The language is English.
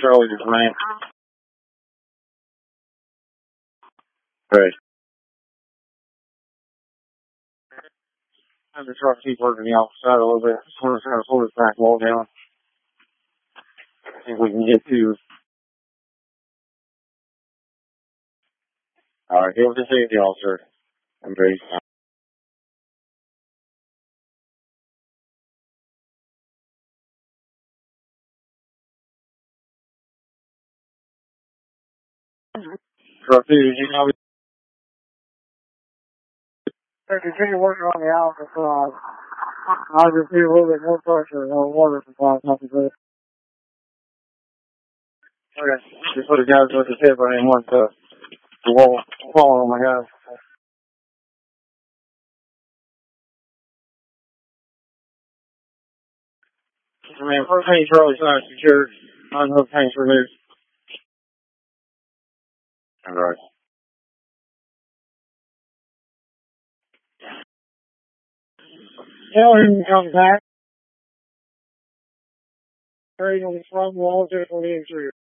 Charlie just ran. Right. I have the truck keep working the outside a little bit. We're just going to pull this back wall down. See if we can get to. All right, he'll just say the officer. I'm very sorry. Truck 2, did you know? Continue working on the outside. I just need a little bit more pressure on water supply. Nothing good. Okay. Just put a guys with his hip. I didn't want the wall falling on my guys. I mean, first thing Charlie's not secured. Non-hook tanks removed. All right. Yeah, we can come back. Carry on the front wall just on the interior.